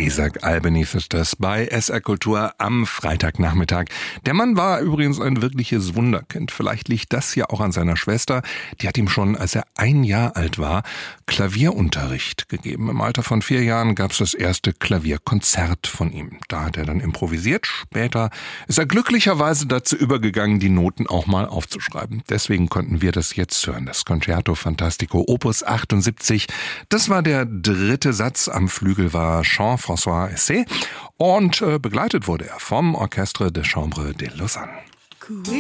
Isaac Albeniz ist das bei SR Kultur am Freitagnachmittag. Der Mann war übrigens ein wirkliches Wunderkind. Vielleicht liegt das ja auch an seiner Schwester. Die hat ihm schon, als er 1 Jahr alt war, Klavierunterricht gegeben. Im Alter von 4 Jahren gab es das erste Klavierkonzert von ihm. Da hat er dann improvisiert. Später ist er glücklicherweise dazu übergegangen, die Noten auch mal aufzuschreiben. Deswegen konnten wir das jetzt hören. Das Concerto Fantastico Opus 78. Das war der 3. Satz. Am Flügel war Jean-François Essay und begleitet wurde er vom Orchestre de Chambre de Lausanne.